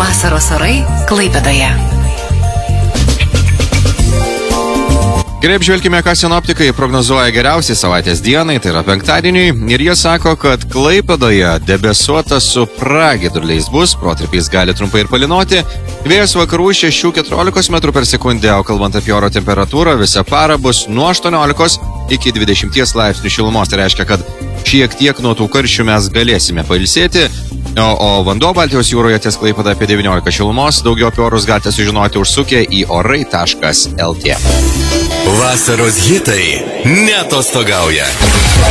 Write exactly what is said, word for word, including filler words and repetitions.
Vasaros orai Klaipėdoje. Gerai, apžvelkime, ką sinoptikai prognozuoja geriausiai savaitės dienai, tai yra penktadieniui, ir jie sako, kad Klaipėdoje debesuota su pragiedruliais bus, protarpiais gali trumpai ir palinoti, vėjas vakarų šešių iki keturiolikos metrų per sekundę, o kalbant apie oro temperatūrą, visą parą bus nuo aštuoniolikos iki dvidešimties laipsnių šilumos, tai reiškia, kad šiek tiek nuo tų karščių mes galėsime pailsėti, o, o vanduo Baltijos jūroje ties Klaipėda apie devyniolika šilumos, daugiau apie orus galite sužinoti užsukę į orai taškas lt. Vasaros hitai neatostogauja.